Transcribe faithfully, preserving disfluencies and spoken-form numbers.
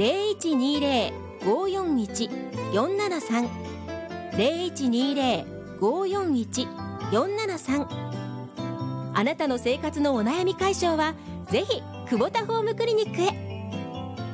ゼロいちにゼロ ごーよんいち よんななさん ゼロいちにゼロ ごーよんいち よんななさん。あなたの生活のお悩み解消はぜひ久保田ホームクリニックへ。